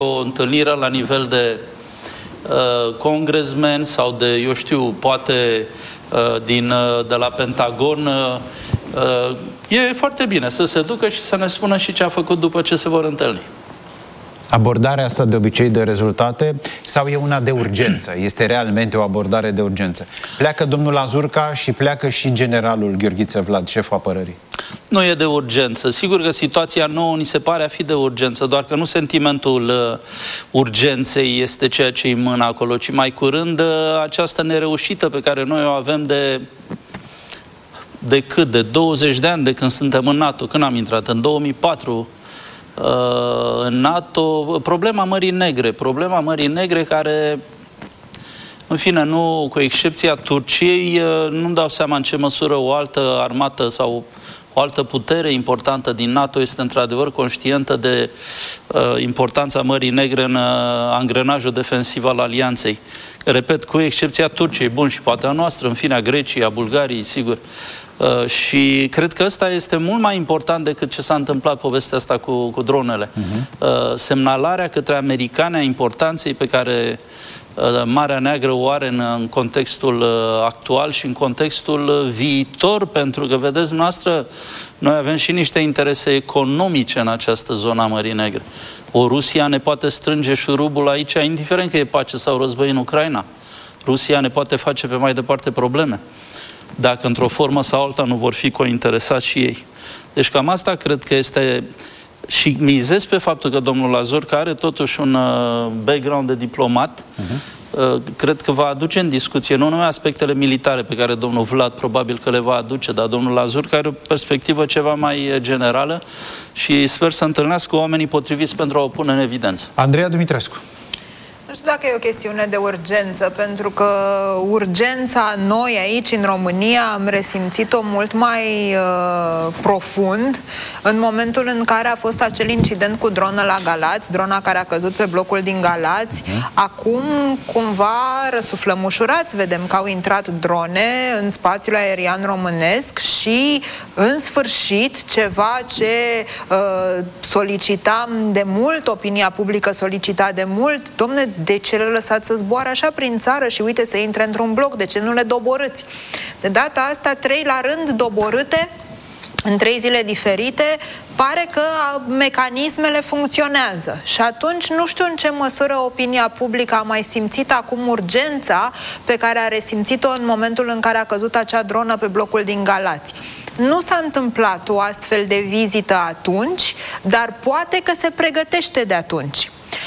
o întâlnire la nivel de congresmen sau de, eu știu, poate de la Pentagon, e foarte bine să se ducă și să ne spună și ce a făcut după ce se vor întâlni. Abordarea asta de obicei de rezultate sau e una de urgență? Este realmente o abordare de urgență? Pleacă domnul Lazurca și pleacă și generalul Gheorghiță Vlad, șeful apărării. Nu e de urgență. Sigur că situația nouă ni se pare a fi de urgență, doar că nu sentimentul urgenței este ceea ce îi mână acolo, ci mai curând această nereușită pe care noi o avem de 20 de ani de când suntem în NATO. Când am intrat? În 2004 în NATO. Problema Mării Negre care, în fine, nu, cu excepția Turciei, nu-mi dau seama în ce măsură o altă armată sau o altă putere importantă din NATO este într-adevăr conștientă de importanța Mării Negre în angrenajul defensiv al alianței. Repet, cu excepția Turciei, bun, și poate a noastră, în fine, a Greciei, a Bulgariei, sigur. Și cred că ăsta este mult mai important decât ce s-a întâmplat povestea asta cu dronele. Semnalarea către americani a importanței pe care Marea Neagră o are în contextul actual și în contextul viitor, pentru că, vedeți noastră, noi avem și niște interese economice în această zonă a Mării Negre. O Rusia ne poate strânge șurubul aici, indiferent că e pace sau război în Ucraina. Rusia ne poate face pe mai departe probleme, dacă într-o formă sau alta nu vor fi cointeresați și ei. Deci cam asta cred că este... Și mizez pe faptul că domnul Lazurca are totuși un background de diplomat. Cred că va aduce în discuție nu numai aspectele militare pe care domnul Vlad probabil că le va aduce, dar domnul Lazurca are o perspectivă ceva mai generală și sper să întâlnească oamenii potriviți pentru a o pune în evidență. Andreea Dumitrescu. Nu știu dacă e o chestiune de urgență, pentru că urgența noi aici în România am resimțit-o mult mai profund în momentul în care a fost acel incident cu dronă la Galați, drona care a căzut pe blocul din Galați. Acum cumva răsuflăm ușurați, vedem că au intrat drone în spațiul aerian românesc și în sfârșit ceva ce solicitam de mult, opinia publică solicita de mult, domne, de ce le lăsați să zboare așa prin țară și uite să intre într-un bloc, de ce nu le doborâți? De data asta 3 la rând doborâte în 3 zile diferite, pare că mecanismele funcționează. Și atunci nu știu în ce măsură opinia publică a mai simțit acum urgența pe care a resimțit-o în momentul în care a căzut acea dronă pe blocul din Galați. Nu s-a întâmplat o astfel de vizită atunci, dar poate că se pregătește de atunci.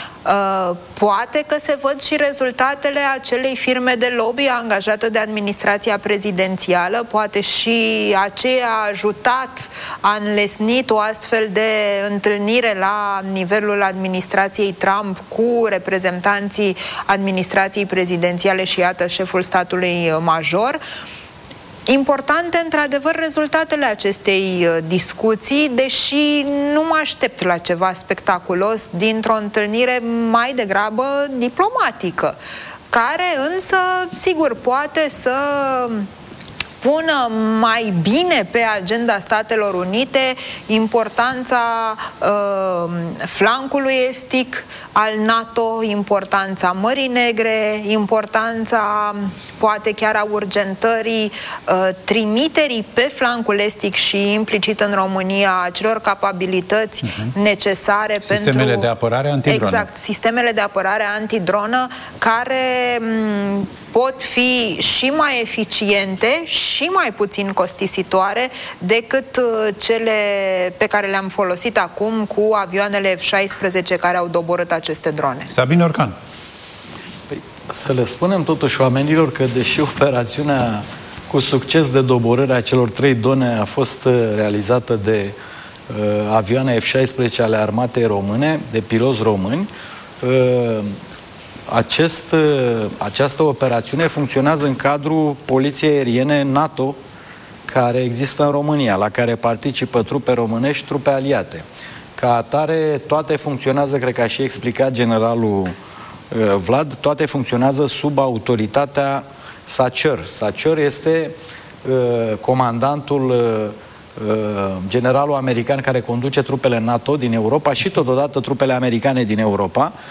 Poate că se văd și rezultatele acelei firme de lobby angajată de administrația prezidențială, poate și aceea a ajutat, a înlesnit o astfel de întâlnire la nivelul administrației Trump cu reprezentanții administrației prezidențiale și iată șeful statului major. Importante, într-adevăr, rezultatele acestei discuții, deși nu mă aștept la ceva spectaculos dintr-o întâlnire mai degrabă diplomatică, care însă, sigur, poate să pună mai bine pe agenda Statelor Unite importanța flancului estic al NATO, importanța Mării Negre, importanța poate chiar a urgentării trimiterii pe flancul estic și implicit în România acelor capabilități necesare sistemele pentru... de apărare antidronă. Exact, sistemele de apărare antidronă care pot fi și mai eficiente și mai puțin costisitoare decât cele pe care le-am folosit acum cu avioanele F-16 care au doborât aceste drone. Sabin Orcan. Păi, să le spunem totuși oamenilor că deși operațiunea cu succes de doborâre a celor 3 drone a fost realizată de avioane F-16 ale armatei române, de piloți români, această operațiune funcționează în cadrul poliției aeriene NATO care există în România, la care participă trupe românești, trupe aliate. Ca atare, toate funcționează, cred că a și explicat generalul Vlad, toate funcționează sub autoritatea SACEUR. SACEUR este comandantul generalul american care conduce trupele NATO din Europa și totodată trupele americane din Europa.